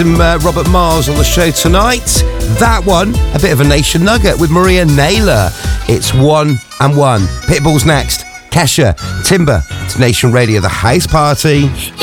Robert Miles on the show tonight. That one, a bit of a nation nugget with Maria Naylor. It's 1 and 1. Pitbull's next. Kesha, Timber, it's Nation Radio, the house party.